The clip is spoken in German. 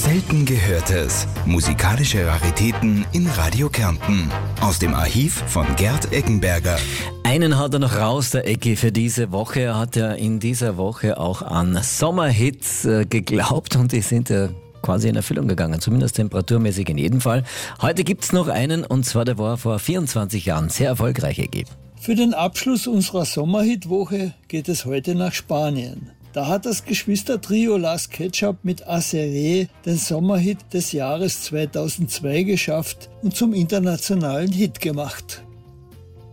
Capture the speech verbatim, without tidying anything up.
Selten Gehörtes. Musikalische Raritäten in Radio Kärnten. Aus dem Archiv von Gerd Eckenberger. Einen hat er noch raus, der Ecki, für diese Woche. Er hat ja in dieser Woche auch an Sommerhits äh, geglaubt und die sind ja quasi in Erfüllung gegangen, zumindest temperaturmäßig in jedem Fall. Heute gibt's noch einen, und zwar der war vor vierundzwanzig Jahren sehr erfolgreich, Ecki. Für den Abschluss unserer Sommerhitwoche geht es heute nach Spanien. Da hat das Geschwistertrio Las Ketchup mit Aseré den Sommerhit des Jahres zweitausendzwei geschafft und zum internationalen Hit gemacht.